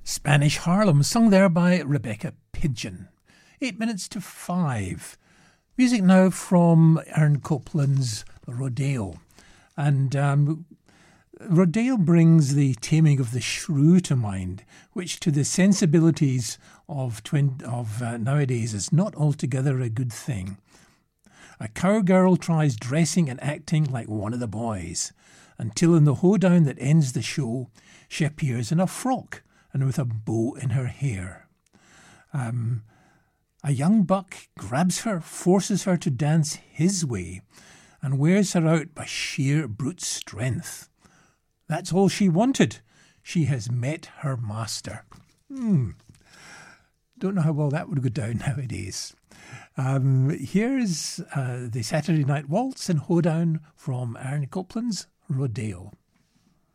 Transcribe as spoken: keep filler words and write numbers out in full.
Spanish Harlem, sung there by Rebecca Pidgeon. Eight minutes to five. Music now from Aaron Copland's Rodeo. And um, Rodeo brings the taming of the shrew to mind, which to the sensibilities of, twin, of uh, nowadays is not altogether a good thing. A cowgirl tries dressing and acting like one of the boys, until in the hoedown that ends the show, she appears in a frock and with a bow in her hair. Um, a young buck grabs her, forces her to dance his way, and wears her out by sheer brute strength. That's all she wanted. She has met her master. Hmm. Don't know how well that would go down nowadays. Um, here's uh, the Saturday Night Waltz and Hoedown from Aaron Copland's Rodeo.